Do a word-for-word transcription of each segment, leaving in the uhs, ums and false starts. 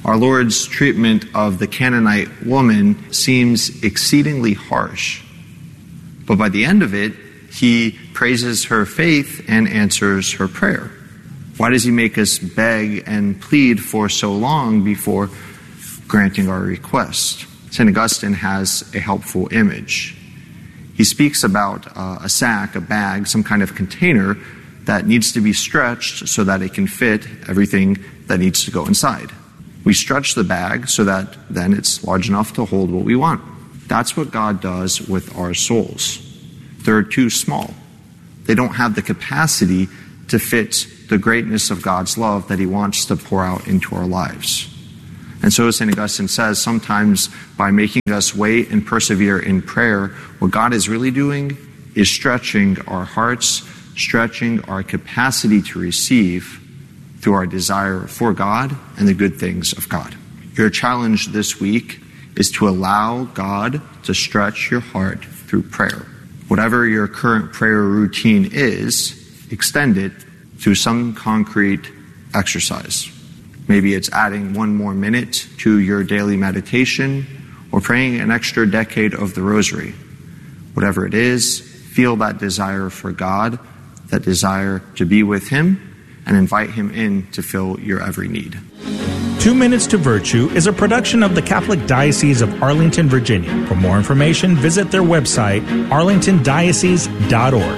Our Lord's treatment of the Canaanite woman seems exceedingly harsh. But by the end of it, he praises her faith and answers her prayer. Why does he make us beg and plead for so long before granting our request? Saint Augustine has a helpful image. He speaks about uh, a sack, a bag, some kind of container that needs to be stretched so that it can fit everything that needs to go inside. We stretch the bag so that then it's large enough to hold what we want. That's what God does with our souls. They're too small. They don't have the capacity to fit the greatness of God's love that he wants to pour out into our lives. And so, as Saint Augustine says, sometimes by making us wait and persevere in prayer, what God is really doing is stretching our hearts, stretching our capacity to receive through our desire for God and the good things of God. Your challenge this week is to allow God to stretch your heart through prayer. Whatever your current prayer routine is, extend it through some concrete exercise. Maybe it's adding one more minute to your daily meditation or praying an extra decade of the rosary. Whatever it is, feel that desire for God, that desire to be with him, and invite him in to fill your every need. Two Minutes to Virtue is a production of the Catholic Diocese of Arlington, Virginia. For more information, visit their website, arlington diocese dot org.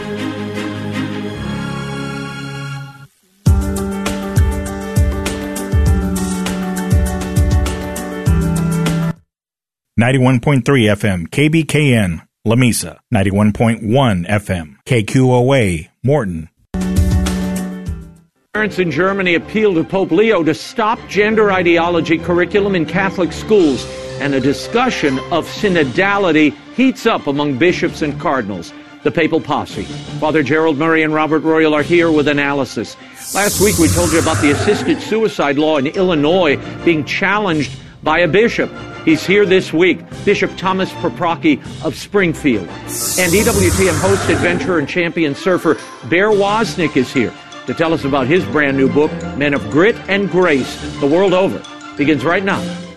ninety-one point three F M, K B K N, Lamesa. ninety-one point one F M, K Q O A, Morton. Parents in Germany appeal to Pope Leo to stop gender ideology curriculum in Catholic schools, and a discussion of synodality heats up among bishops and cardinals. The Papal Posse. Father Gerald Murray and Robert Royal are here with analysis. Last week we told you about the assisted suicide law in Illinois being challenged by a bishop. He's here this week, Bishop Thomas Paprocki of Springfield. And E W T M host, adventurer, and champion surfer Bear Wozniak is here to tell us about his brand new book, Men of Grit and Grace, the World Over. Begins right now